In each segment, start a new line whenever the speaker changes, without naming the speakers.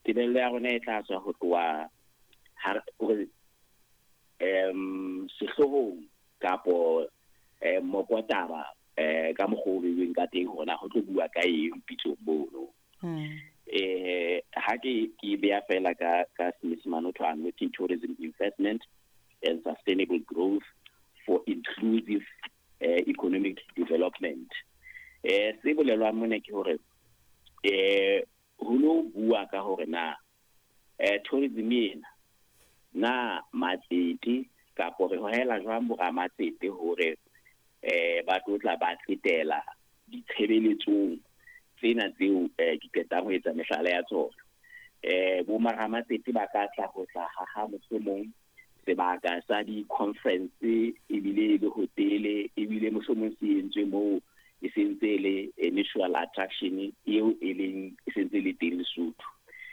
tebello ya rona e tla tswa ho tloha sehlohong kapo mokotaba ka mokgwa o beuweng ka teng hore na ho tlo bua ka eng pitsong mono. Ha ke beha fela ka Senyesemane ho thwa unlocking tourism investment and sustainable growth for inclusive economic development. Se bolelwang mona ke hore ho lo bua ka hore na tourism ena na matsete kapo re hohela jwang boramatsete hore ba tlotla ba tsetela ditshebeletsong tsena tseo di qetang ho etsa mehlala ya tsona. Bo maramatsete ba ka tla ho tla ha mohlomong sebaka sa di-conference ebile le hotele ebile mohlomong se entswe moo e sentse le natural attraction eo e leng e sentse le teng Lesotho.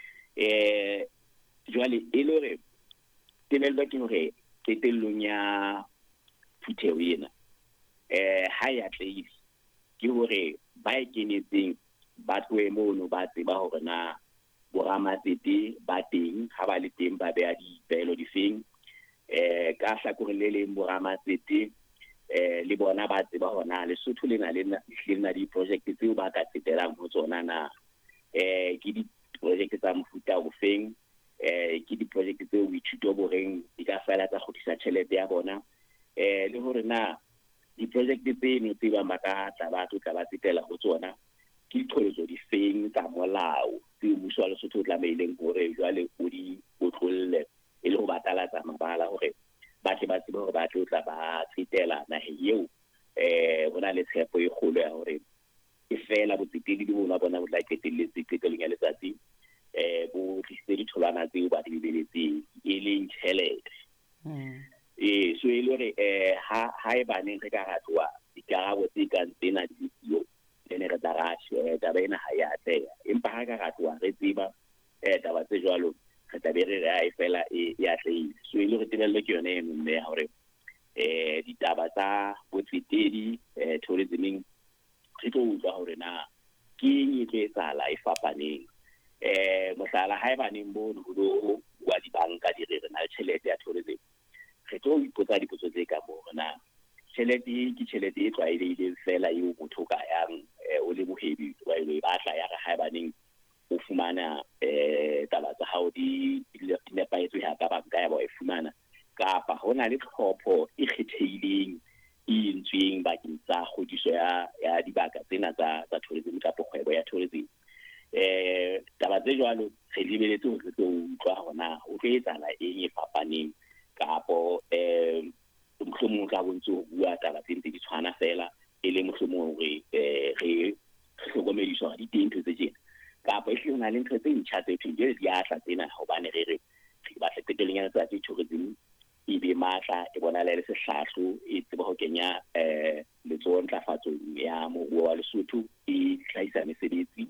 Jwale e le hore tebello ke hore qetellong ya phutheho ena ha ya tlase ke hore ba e kenetseng ba tloe mono ba tseba hore na boramatsete ba teng ha ba le teng ba beha dipehelo di feng ka hlakoreng le leng boramatsete le bona ba tseba hona Lesotho le na di project tseo ba ka tsetelang ho tsona na ke di project tsa mofuta o feng ke di project tseo boithuto bo reng di ka fela tsa kgodisa tjhelete ya bona le hore na di project tseno tse ba makatla ba tla ba tsetela ho tsona ke ditlholezo di feng tsa molao tse mmuso wa Lesotho o tlameileng hore jwale o di otlolle e le ho batalatsa mabala hore ba tle ba tsebe hore ba tla ba tsetela naheng eo hona le tshepo e kgolo ya hore e fela botsetedi di bona bona bo tla qetelletse qetelong ya letsatsi bo tlisitse ditholwana tseo ba di lebeletseng e leng tjhelete. So e le hore ha e baneng re ka ratwa dikarabo tse kang tsena di sio ne re tarash taba ena ha ya atleha empa ha ka ratwa re tseba taba tse jwalo re tabe re e fela e atlehile. So e le hore tebello ke yone e mme ya hore ditaba tsa botsetedi tourisming re tlo utlwa hore na ke eng e tlo etsahala e fapaneng. Mohlala ha e baneng bono ho wa dibanka di re na le tjhelete ya tourism re tlo ipotsa dipotso tse ka moo na tjhelete ke tjhelete e tlwaelehileng fela eo motho ka yang o le bohebi wa ile batla ya re ha e baneng o fumana taba tsa hao di nepahetswe ha ka banka ya ba e fumana kapa hona le tlhopho e kgethehileng e entsweng bakeng sa kgodiso ya dibaka tsena tsa tourism kapa kgwebo ya tourism. Taba tse jwalo re lebeletse hore re tlo utlwa hona o tlo etsahala eng e fapaneng kapo mohlomong tla bontse ho bua taba tse ntse di tshwana fela e le mohlomong hore re hlokomediswa di teng ntho tse tjena kapa e hlona le ntho tse ntjha tse thweng di atla tsena hobane re batla qetelong ya letsatsi tourism e be matla e bona le sehlahlo e tseba ho kenya letsoho ntlafatsong ya moruo wa Lesotho e tlhaisa mesebetsi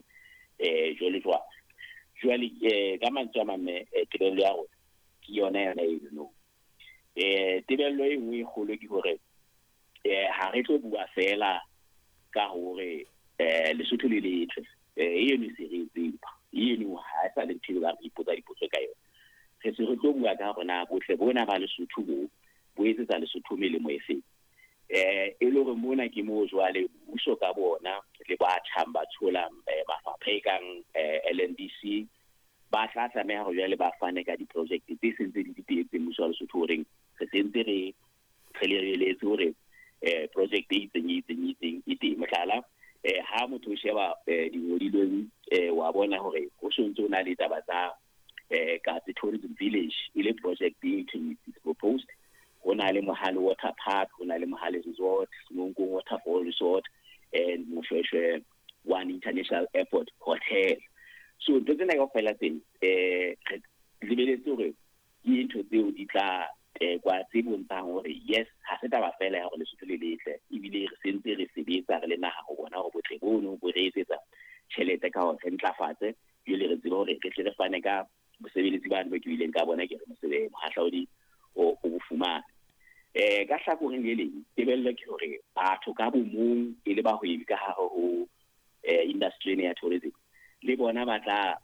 jwale ka mantswe a mamme tebello ya rona ke yona e no tebello e nngwe e kgolo ke hore ha re tlo bua fela ka hore Lesotho le letle eno se re tseba eno ha sa le ntho ba ipotsa dipotso ka yona re se re tlo bua ka rona botle bona ba Lesotho bo etsetsa Lesotho melemo e feng e le hore mona ke mo jwale uso ka bona le ba thamba tshola mafapha kang LNDC ba tla tlameha ho jwale ba fane ka di-project tse sentse di ditetse mmuso wa Lesotho hore re sentse re leletse hore project e itseng e teng mohlala ha motho o sheba dingodilweng wa bona hore ho sontse o na le taba tsa ka tourism village ile project e proposed ho na le Mohale water park ho na le Mohale resort Snonkong waterfall resort and Moshweshwe one international airport hotel. So ntho tsena kaofela tsena re lebeletse hore ke ntho tseo di tla kwa tse bontshang hore yes ha se taba fela ya hore Lesotho le letle ebile re sentse re sebetsa re le naha ho bona hore botle bono bo re etsetsa tjhelete ka hore re ntlafatse le re tseba hore re tle re fane ka bosebeletsi ba ba kileng ka bona ke re mosebetsi mohahlaodi o fumana ka hlakoreng le leng tebello ke hore batho ka bomong e le bahwebi ka hare ho industry ya tourism le bona ba tla